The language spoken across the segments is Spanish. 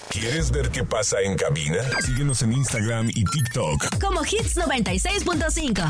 ¿Quieres ver qué pasa en cabina? Síguenos en Instagram y TikTok como Hits 96.5.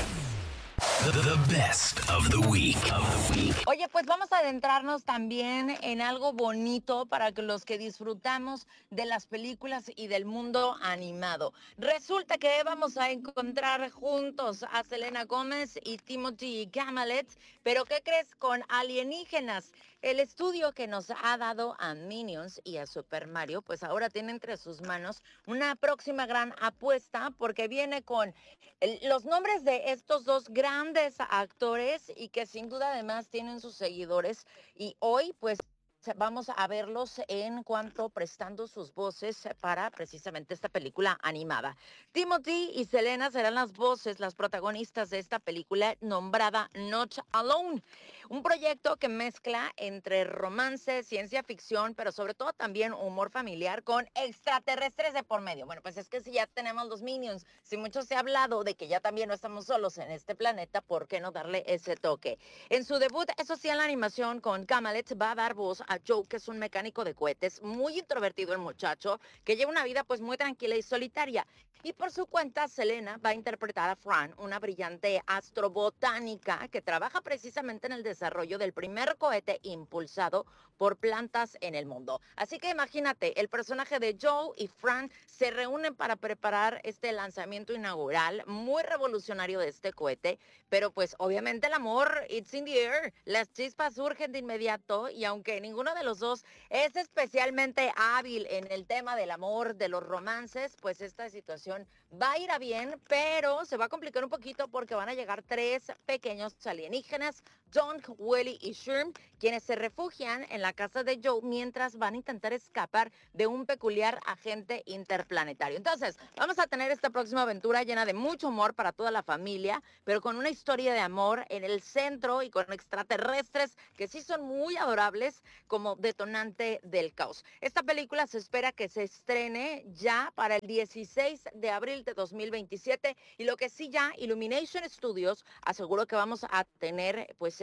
The best of the week. Oye, pues vamos a adentrarnos también en algo bonito para que los que disfrutamos de las películas y del mundo animado. Resulta que vamos a encontrar juntos a Selena Gómez y Timothy Chalamet, pero ¿qué crees? Con alienígenas. El estudio que nos ha dado a Minions y a Super Mario, pues ahora tiene entre sus manos una próxima gran apuesta porque viene con los nombres de estos dos grandes actores y que sin duda además tienen sus seguidores y hoy pues vamos a verlos en cuanto prestando sus voces para precisamente esta película animada. Timothy y Selena serán las voces, las protagonistas de esta película nombrada Not Alone. Un proyecto que mezcla entre romance, ciencia ficción, pero sobre todo también humor familiar con extraterrestres de por medio. Bueno, pues es que si ya tenemos los Minions, si mucho se ha hablado de que ya también no estamos solos en este planeta, ¿por qué no darle ese toque? En su debut, eso sí, en la animación con Chalamet va a dar voz a Joe, que es un mecánico de cohetes, muy introvertido el muchacho, que lleva una vida pues muy tranquila y solitaria. Y por su cuenta, Selena va a interpretar a Fran, una brillante astrobotánica que trabaja precisamente en el desarrollo del primer cohete impulsado por plantas en el mundo. Así que imagínate, el personaje de Joe y Fran se reúnen para preparar este lanzamiento inaugural muy revolucionario de este cohete, pero pues obviamente el amor, it's in the air, las chispas surgen de inmediato y aunque ninguno de los dos es especialmente hábil en el tema del amor, de los romances, pues esta situación va a ir a bien, pero se va a complicar un poquito porque van a llegar tres pequeños alienígenas, Dunk, Willy y Sherm, quienes se refugian en la casa de Joe mientras van a intentar escapar de un peculiar agente interplanetario. Entonces, vamos a tener esta próxima aventura llena de mucho humor para toda la familia, pero con una historia de amor en el centro y con extraterrestres que sí son muy adorables como detonante del caos. Esta película se espera que se estrene ya para el 16 de abril de 2027 y lo que sí ya Illumination Studios aseguró que vamos a tener pues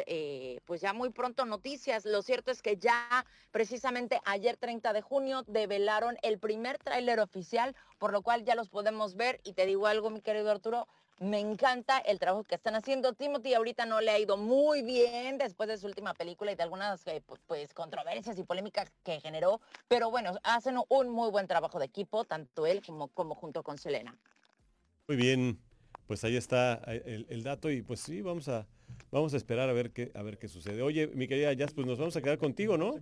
ya muy pronto noticias. Lo cierto es que ya precisamente ayer 30 de junio develaron el primer tráiler oficial, por lo cual ya los podemos ver y te digo algo, mi querido Arturo, me encanta el trabajo que están haciendo. Timothy ahorita no le ha ido muy bien después de su última película y de algunas pues controversias y polémicas que generó, pero bueno, hacen un muy buen trabajo de equipo, tanto él como junto con Selena. Muy bien, pues ahí está el dato y pues sí, vamos a esperar a ver qué sucede. Oye, mi querida Jazz, pues nos vamos a quedar contigo, ¿no?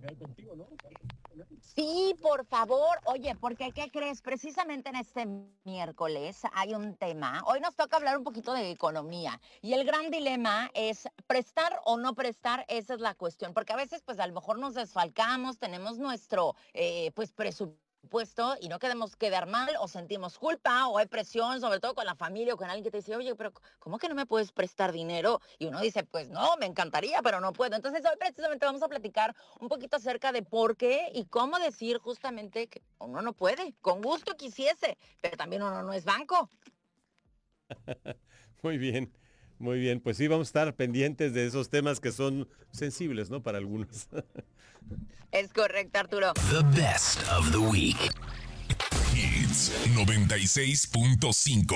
Sí, por favor. Oye, porque ¿qué crees? Precisamente en este miércoles hay un tema. Hoy nos toca hablar un poquito de economía y el gran dilema es prestar o no prestar. Esa es la cuestión, porque a veces pues a lo mejor nos desfalcamos, tenemos nuestro pues presupuesto y no queremos quedar mal o sentimos culpa o hay presión, sobre todo con la familia o con alguien que te dice, oye, pero ¿cómo que no me puedes prestar dinero? Y uno dice, pues no, me encantaría, pero no puedo. Entonces hoy precisamente vamos a platicar un poquito acerca de por qué y cómo decir justamente que uno no puede. Con gusto quisiese, pero también uno no es banco. Muy bien. Muy bien, pues sí, vamos a estar pendientes de esos temas que son sensibles, ¿no? Para algunos. Es correcto, Arturo. The best of the week. Hits 96.5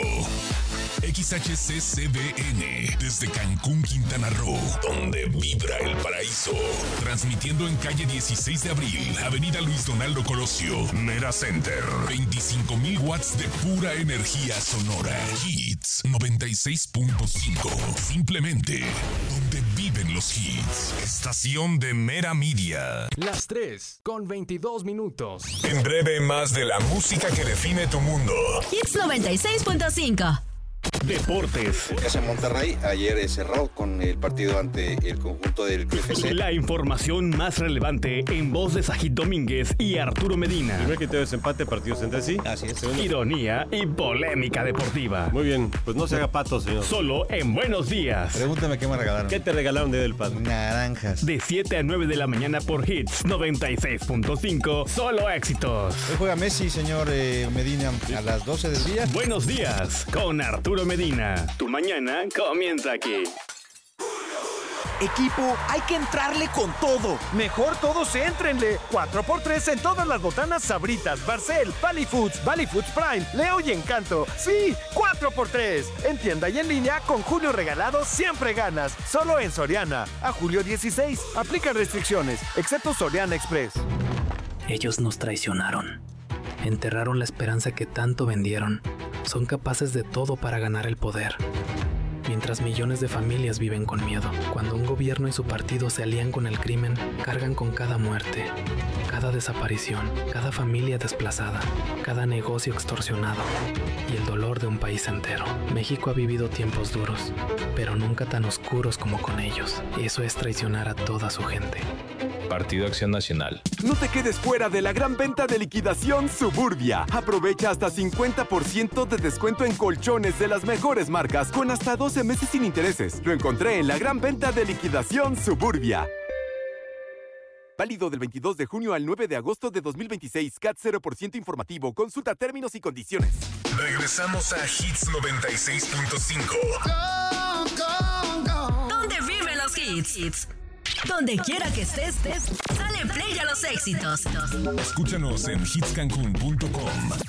XHCCBN desde Cancún, Quintana Roo, donde vibra el paraíso. Transmitiendo en calle 16 de abril, avenida Luis Donaldo Colosio, Mera Center. 25,000 watts de pura energía sonora. Hits 96.5. Simplemente donde viven los hits. Estación de Mera Media. Las 3:22. En breve, más de la música que define tu mundo. Hits 96.5. Deportes. En Monterrey ayer cerró con el partido ante el conjunto del FC. La información más relevante en voz de Sajid Domínguez y Arturo Medina. Primer criterio de desempate, partidos entre sí. Así es. Ironía y polémica deportiva. Muy bien, pues no se haga pato, señor. Solo en Buenos Días. Pregúntame qué me regalaron. ¿Qué te regalaron de del padre? Naranjas. De 7 a 9 de la mañana por Hits 96.5. Solo éxitos. Hoy juega Messi, señor Medina, a las 12 del día. Buenos Días con Arturo Medina. Tu mañana comienza aquí. Equipo, hay que entrarle con todo. Mejor todos éntrenle. 4x3 en todas las botanas Sabritas, Barcel, Valley Foods Prime, Leo y Encanto. Sí, 4x3. En tienda y en línea, con Julio Regalado siempre ganas. Solo en Soriana. A julio 16. Aplican restricciones, excepto Soriana Express. Ellos nos traicionaron. Enterraron la esperanza que tanto vendieron. Son capaces de todo para ganar el poder. Mientras millones de familias viven con miedo. Cuando un gobierno y su partido se alían con el crimen, cargan con cada muerte, cada desaparición, cada familia desplazada, cada negocio extorsionado y el dolor de un país entero. México ha vivido tiempos duros, pero nunca tan oscuros como con ellos. Eso es traicionar a toda su gente. Partido Acción Nacional. No te quedes fuera de la gran venta de liquidación Suburbia. Aprovecha hasta 50% de descuento en colchones de las mejores marcas con hasta 12 meses sin intereses. Lo encontré en la gran venta de liquidación Suburbia. Válido del 22 de junio al 9 de agosto de 2026. CAT 0% informativo. Consulta términos y condiciones. Regresamos a Hits 96.5. ¿Dónde viven los hits? Donde quiera que estés, dale play a los éxitos. Escúchanos en hitscancun.com.